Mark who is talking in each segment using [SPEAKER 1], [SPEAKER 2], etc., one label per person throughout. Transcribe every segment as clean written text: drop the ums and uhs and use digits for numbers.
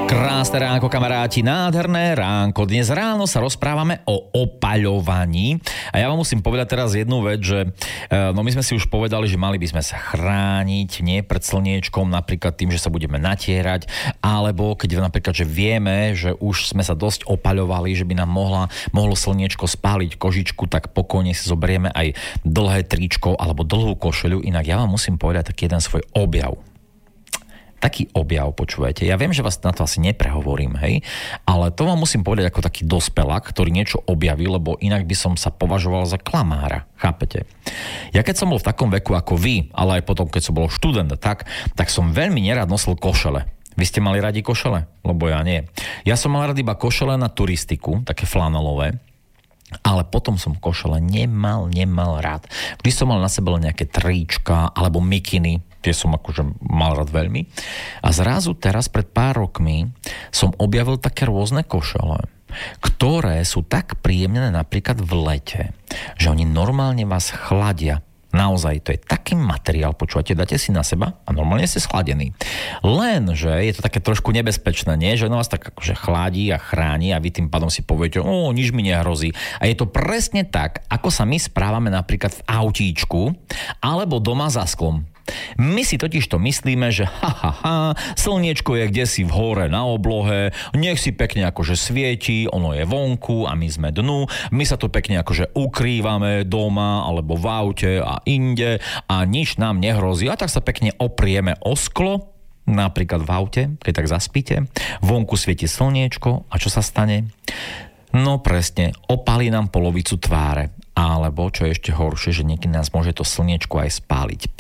[SPEAKER 1] Krásne ránko, kamaráti, nádherné ránko. Dnes ráno sa rozprávame o opaľovaní a ja vám musím povedať teraz jednu vec, že my sme si už povedali, že mali by sme sa chrániť nie pred slniečkom, napríklad tým, že sa budeme natierať, alebo keď napríklad, že vieme, že už sme sa dosť opaľovali, že by nám mohlo slniečko spáliť kožičku, tak pokojne si zoberieme aj dlhé tričko alebo dlhú košeľu. Inak ja vám musím povedať taký jeden svoj objav. Taký objav, počúvajte. Ja viem, že vás na to asi neprehovorím, hej, ale to vám musím povedať ako taký dospelák, ktorý niečo objavil, lebo inak by som sa považoval za klamára, chápete? Ja keď som bol v takom veku ako vy, ale aj potom, keď som bol študent, tak som veľmi nerád nosil košele. Vy ste mali radi košele? Lebo ja nie. Ja som mal rád iba košele na turistiku, také flanelové, ale potom som košele nemal rád. Vždy som mal na sebe nejaké trička alebo mikiny, tie som akože mal rád veľmi. A zrazu teraz pred pár rokmi som objavil také rôzne košele, ktoré sú tak príjemné napríklad v lete, že oni normálne vás chladia. Naozaj, to je taký materiál, počúvate, dáte si na seba a normálne ste schladení. Lenže je to také trošku nebezpečné, nie? Že ono vás tak akože chladí a chráni a vy tým pádom si poviete, nič mi nehrozí. A je to presne tak, ako sa my správame napríklad v autíčku alebo doma za sklom. My si totiž to myslíme, že slniečko je kdesi v hore na oblohe, nech si pekne akože svieti, ono je vonku a my sme dnu, my sa tu pekne akože ukrývame doma alebo v aute a inde a nič nám nehrozí a tak sa pekne oprieme o sklo, napríklad v aute, keď tak zaspíte, vonku svieti slniečko a čo sa stane? No presne, opálí nám polovicu tváre. Alebo, čo je ešte horšie, že niekedy nás môže to slniečko aj spáliť.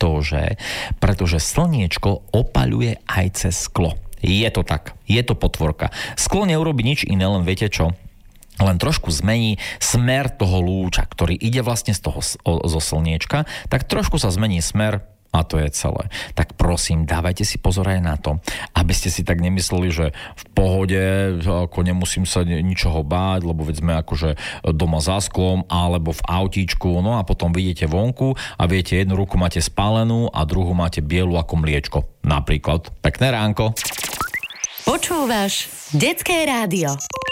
[SPEAKER 1] Pretože slniečko opaľuje aj cez sklo. Je to tak, je to potvorka. Sklo neurobi nič iné, len viete čo? Len trošku zmení smer toho lúča, ktorý ide vlastne zo slniečka, tak trošku sa zmení smer a to je celé. Tak prosím, dávajte si pozor aj na to, aby ste si tak nemysleli, že v pohode, ako nemusím sa ničoho báť, lebo veď sme akože doma za sklom, alebo v autíčku, no a potom vidíte vonku a viete, jednu ruku máte spálenú a druhú máte bielu ako mliečko. Napríklad. Pekné ránko.
[SPEAKER 2] Počúvaš Detské rádio.